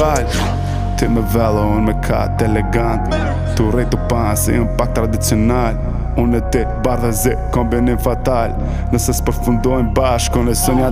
dal. Ti me velo, unë me kat elegant. Tu rejtu pan si unë pak tradicional. Unë e ti bardha zi, kombinim fatal. Nëse s'përfundojnë bashkë, unë e sënja